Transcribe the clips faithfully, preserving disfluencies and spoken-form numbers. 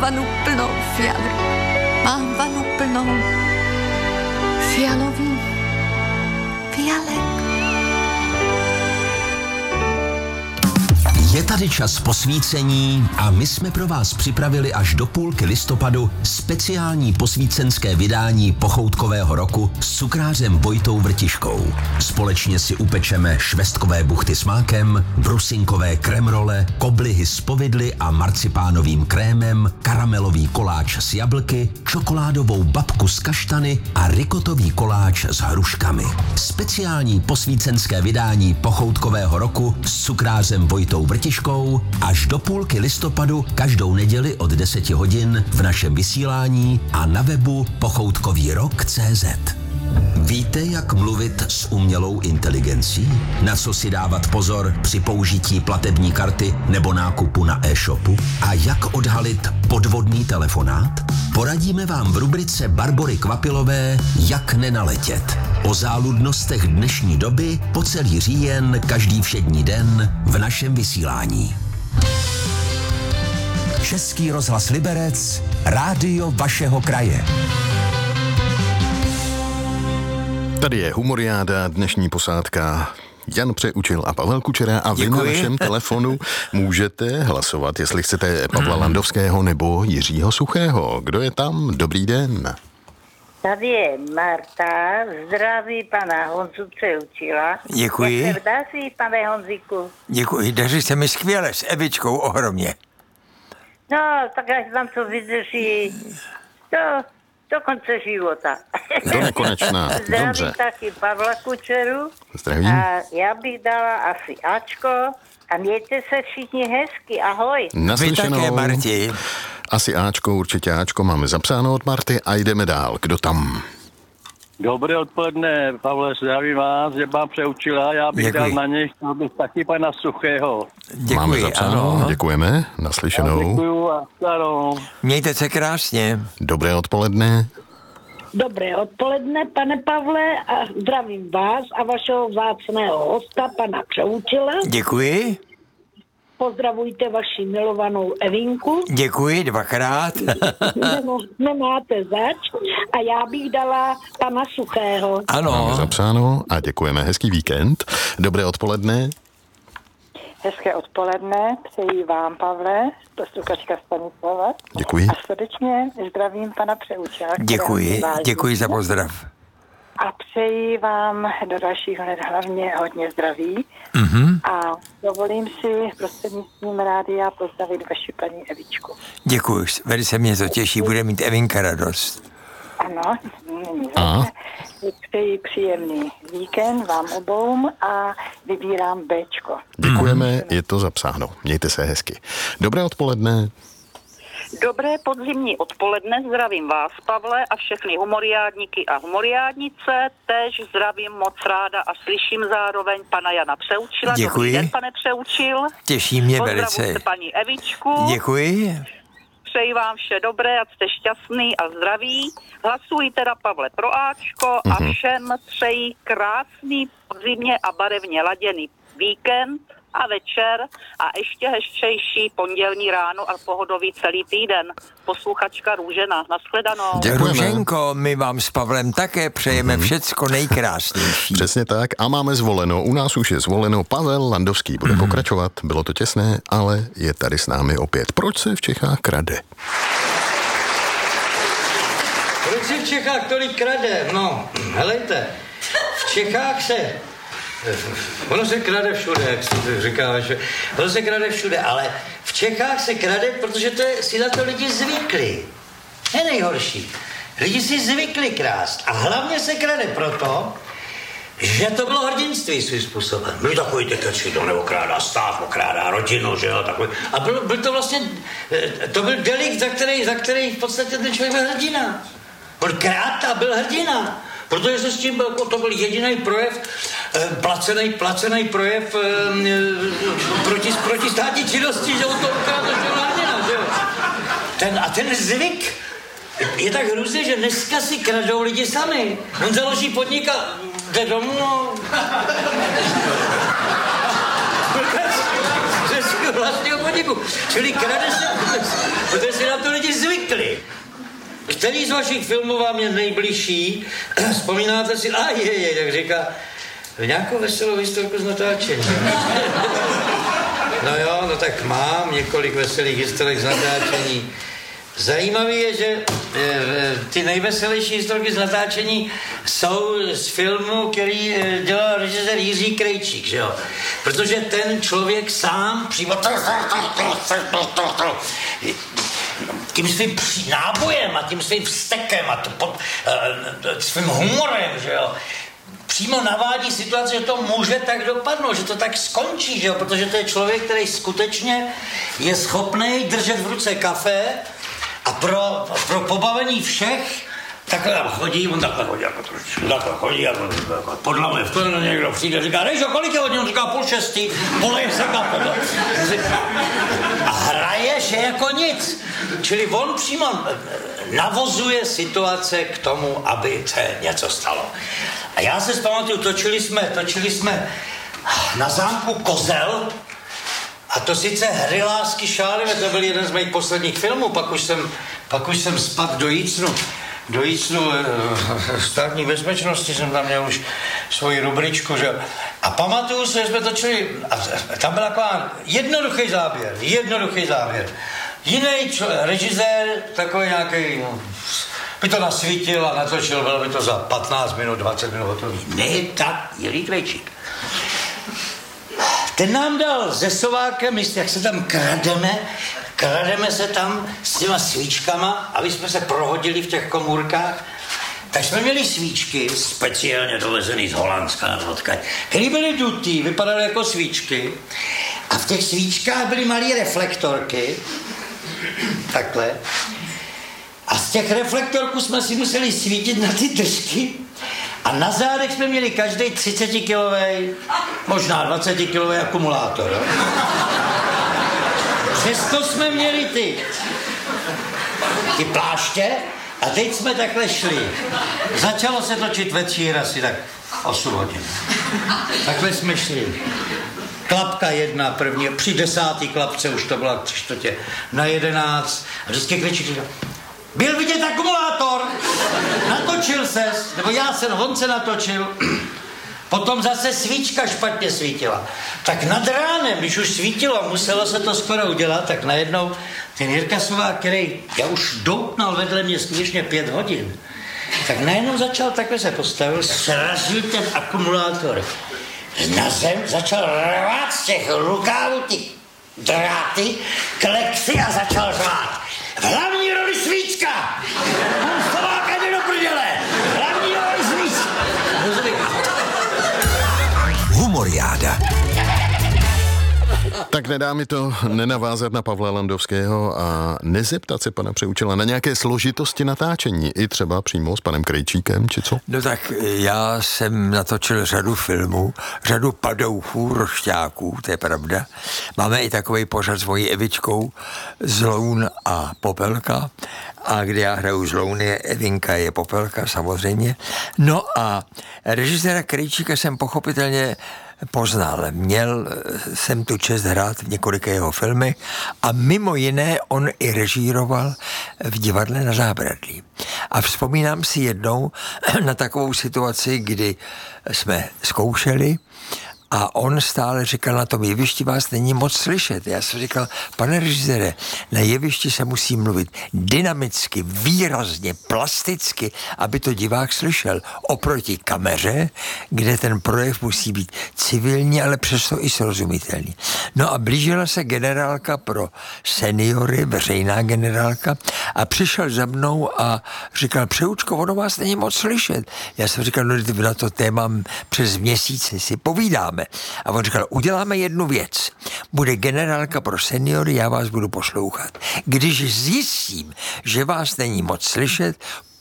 vanu plnou fialy. Mám vanu plnou fialový fialek. Je tady čas posvícení a my jsme pro vás připravili až do půlky listopadu speciální posvícenské vydání pochoutkového roku s cukrářem Vojtou Vrtiškou. Společně si upečeme švestkové buchty s mákem, brusinkové kremrole, koblihy s povidly a marcipánovým krémem, karamelový koláč s jablky, čokoládovou babku s kaštany a rikotový koláč s hruškami. Speciální posvícenské vydání pochoutkového roku s cukrářem Vojtou Vrtiškou až do půlky listopadu každou neděli od deseti hodin v našem vysílání a na webu pochoutkový rok tečka cé zet. Víte, jak mluvit s umělou inteligencí? Na co si dávat pozor při použití platební karty nebo nákupu na e-shopu? A jak odhalit podvodný telefonát? Poradíme vám v rubrice Barbory Kvapilové Jak nenaletět. O záludnostech dnešní doby po celý říjen každý všední den v našem vysílání. Český rozhlas Liberec, rádio vašeho kraje. Tady je Humoriáda, dnešní posádka Jan Přeučil a Pavel Kučera a vy Děkuji. Na našem telefonu můžete hlasovat, jestli chcete Pavla Landovského nebo Jiřího Suchého. Kdo je tam? Dobrý den. Tady je Marta, zdraví pana Honzu Přeučila. Děkuji. Jak se daří, pane Honzíku? Děkuji, daří se mi skvěle, s Evičkou ohromně. No, tak až vám to vydrží do, do konce života. Do nekonečná, Zdravím dobře. taky Pavla Kučeru. Zdravím. A já bych dala asi Ačko a mějte se všichni hezky, ahoj. Naslyšenou. Vy také, Marti. Asi Ačko, určitě Ačko máme zapsáno od Marty a jdeme dál. Kdo tam? Dobré odpoledne, Pavle, zdravím vás, že vám Přeučila, já bych Děkuji. dal na něj, chtěl bych taky pana Suchého. Děkuji, Máme zapsáno, ano. děkujeme, naslyšenou. Děkuju a starou. Mějte se krásně. Dobré odpoledne. Dobré odpoledne, pane Pavle, a zdravím vás a vašeho vzácného hosta, pana Přeučila. Děkuji. Pozdravujte vaši milovanou Evinku. Děkuji dvakrát. Nemo, nemáte zač. A já bych dala pana Suchého. Máme Ano. zapsáno a děkujeme. Hezký víkend. Dobré odpoledne. Hezké odpoledne, přeji vám, Pavle, posluchačka Stanislava. Děkuji. A srdečně zdravím pana Přeučila. Děkuji, děkuji za pozdrav. A přeji vám do dalších let hlavně hodně zdraví. Mhm. A dovolím si prostřednictvím rádia pozdravit vaši paní Evičku. Děkuji, velice mě to těší, bude mít Evinka radost. Ano, není A? zase. Přeji příjemný víkend vám obou a vybírám Bčko. Děkujeme, je to zapsáno. Mějte se hezky. Dobré odpoledne. Dobré podzimní odpoledne, zdravím vás, Pavle, a všechny humoriádníky a humoriádnice. Též zdravím moc ráda a slyším zároveň pana Jana Přeučila. Děkuji. Dobrý den, pane Přeučil. Těší mě Pozdravujte velice. paní Evičku. Děkuji. Přeji vám vše dobré, ať jste šťastný a zdraví. Hlasuji teda, Pavle, pro Ačko a všem přeji krásný, podzimně a barevně laděný víkend a večer a ještě hezčejší pondělní ráno a pohodový celý týden. Posluchačka Růžena. Nashledanou. Děkujeme. Růženko, my vám s Pavlem také přejeme všecko nejkrásnější. Přesně tak a máme zvoleno. U nás už je zvoleno. Pavel Landovský bude pokračovat. Bylo to těsné, ale je tady s námi opět. Proč se v Čechách krade? Proč se v Čechách tolik krade? No, helejte, v Čechách se... Ono se krade všude, jak se říká, že... Ono se krade všude, ale v Čechách se krade, protože to je, si na to lidi zvykli. Je nejhorší. Lidi si zvykli krást a hlavně se krade proto, že to bylo hrdinství svým způsobem. Byl takový tykačí, to neokrádá stát, okrádá rodinu, že jo, takový. A byl, byl to vlastně, to byl delikt, za který, za který v podstatě ten člověk byl hrdina. On krát a byl hrdina. Protože se s tím byl, to byl jediný projev, placený, placený projev proti, proti státní činnosti, že on to ukrádá, že on hrdina, že jo. Ten, a ten zvyk je tak hrůzný, že dneska si kradou lidi sami. On založí podnik a jde domů, no. Že si vlastního podniku okamžiku. Čili krade se, protože si na to lidi zvykli. Který z vašich filmů vám je nejbližší? Vzpomínáte si, a je, je, tak říká, nějakou veselou historku z natáčení. No jo, no tak mám několik veselých historek z natáčení. Zajímavé je, že e, ty nejveselější historky z natáčení jsou z filmu, který e, dělal režisér Jiří Krejčík, že jo? Protože ten člověk sám přímo tím svým nábojem a tím svým vztekem a to pod, e, svým humorem, že jo? Přímo navádí situaci, že to může tak dopadnout, že to tak skončí, že jo? Protože to je člověk, který skutečně je schopný držet v ruce kafe a pro, pro pobavení všech takhle chodí, on takhle chodí, jako trošku, takhle chodí, jako, jako podle mě, v tom někdo přijde, říká, Rejžo, kolik je hodin? On říká, půl šestý, polej se kafe. A hraje, že jako nic. Čili on přímo navozuje situace k tomu, aby se něco stalo. A já se vzpamatuju, točili jsme, točili jsme na zámku Kozel, a to sice Hry lásky šálivé, to byl jeden z mých posledních filmů, pak už jsem, pak už jsem spadl do Jícnu, do Jícnu e, státní bezpečnosti, jsem tam měl už svoji rubričku, že? A pamatuju se, že jsme točili, a tam byl taková jednoduchý záběr, jednoduchý záběr. Jiný čo, režisér, takový nějaký, no, by to nasvítil a natočil, bylo by to za patnáct minut, dvacet minut hotový. Ne, tak, Jiří Krejčík. Ten nám dal se Sovákem, jak se tam krademe, krademe se tam s těma svíčkama, aby jsme se prohodili v těch komůrkách, tak jsme měli svíčky, speciálně dovezený z Holandska, které byly dutý, vypadaly jako svíčky a v těch svíčkách byly malé reflektorky, takhle, a z těch reflektorků jsme si museli svítit na ty držky. A na zádech jsme měli každý třicetikilový, možná dvacetikilový akumulátor. Jo? Přesto jsme měli ty, ty pláště a teď jsme takhle šli. Začalo se točit večír asi tak osm hodin. Takhle jsme šli. Klapka jedna první, při desátý klapce už to byla tři čtvrtě na jedenáct. A vždycky Krejčík říkal, byl vidět akumulátor, natočil ses, nebo já jsem, on se natočil, potom zase svíčka špatně svítila. Tak nad ránem, když už svítilo, muselo se to skoro udělat, tak najednou ten Jirka Sovák, který já už doutnal vedle mě skutečně pět hodin, tak najednou začal, takhle se postavil, srazil ten akumulátor na zem, začal rvát z těch rukávů ty dráty, klexy a začal řvát. V hlavní roli svíčka! Mám Sováka jde do prdele! Hlavní roli svíčka! Humoriáda. Tak nedá mi to nenavázat na Pavla Landovského a nezeptat se pana Přeučila na nějaké složitosti natáčení, i třeba přímo s panem Krejčíkem, či co? No tak já jsem natočil řadu filmů, řadu padouchů, rošťáků, to je pravda. Máme i takový pořad s mojí Evičkou, Zloun a Popelka, a kde já hraju Zlouny, Evinka je Popelka samozřejmě. No a režiséra Krejčíka jsem pochopitelně poznal. Měl jsem tu čest hrát v několika jeho filmech a mimo jiné on i režíroval v divadle Na Zábradlí. A vzpomínám si jednou na takovou situaci, kdy jsme zkoušeli a on stále říkal, na tom jevišti vás není moc slyšet. Já jsem říkal, pane režisére, na jevišti se musí mluvit dynamicky, výrazně, plasticky, aby to divák slyšel. Oproti kameře, kde ten projev musí být civilní, ale přesto i srozumitelný. No a blížila se generálka pro seniory, veřejná generálka, a přišel za mnou a říkal, Přeučko, ono vás není moc slyšet. Já jsem říkal, no na to téma přes měsíc si povídáme. A on říkal, uděláme jednu věc. Bude generálka pro seniory, já vás budu poslouchat. Když zjistím, že vás není moc slyšet,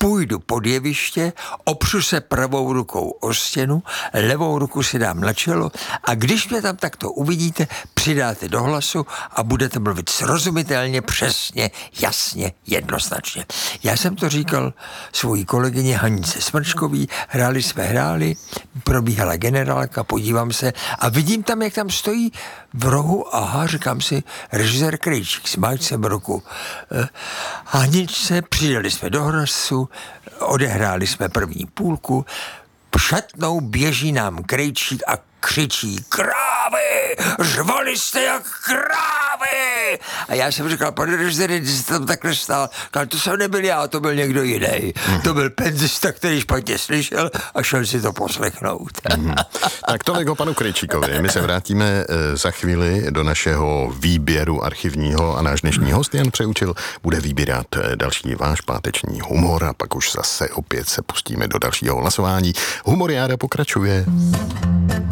půjdu pod jeviště, opřu se pravou rukou o stěnu, levou ruku si dám na čelo a když mě tam takto uvidíte, přidáte do hlasu a budete mluvit srozumitelně, přesně, jasně, jednoznačně. Já jsem to říkal svojí kolegyně Hanice Smrčkový, hráli jsme hráli, probíhala generálka, podívám se a vidím tam, jak tam stojí v rohu, aha, říkám si, režisér Krejčík, smáčcem ruku. Haničce, přidali jsme do hlasu, odehráli jsme první půlku, šatnou běží nám Krejčík a křičí krávy, řvali jste jak krávy. A já jsem říkal, pane režiséře, když jste tam takhle stál, říkal, to jsem nebyl já, to byl někdo jiný. Mm. To byl penzista, který špatně slyšel a šel si to poslechnout. Mm. Tak tolik o panu Krejčíkovi. My se vrátíme za chvíli do našeho výběru archivního a náš dnešní host Jan Přeučil bude vybírat další váš páteční humor a pak už zase opět se pustíme do dalšího hlasování. Humoriáda pokračuje.